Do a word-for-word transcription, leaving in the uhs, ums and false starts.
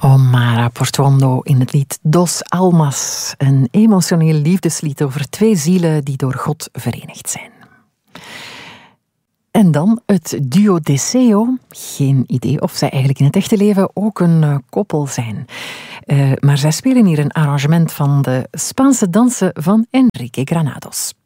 Omara Portuondo in het lied Dos Almas, een emotioneel liefdeslied over twee zielen die door God verenigd zijn. En dan het duo Deseo. Geen idee of zij eigenlijk in het echte leven ook een uh, koppel zijn. Uh, maar zij spelen hier een arrangement van de Spaanse dansen van Enrique Granados.